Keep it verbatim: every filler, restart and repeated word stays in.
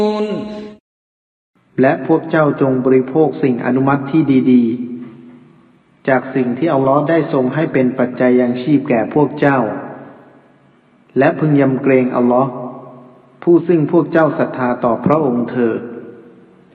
และพวกเจ้าจงบริโภคสิ่งอนุมัติที่ดีๆจากสิ่งที่อัลลอฮ์ได้ทรงให้เป็นปัจจัยยังชีพแก่พวกเจ้าและพึงยำเกรงอัลลอฮ์ผู้ซึ่งพวกเจ้าศรัทธาต่อพระองค์เถิด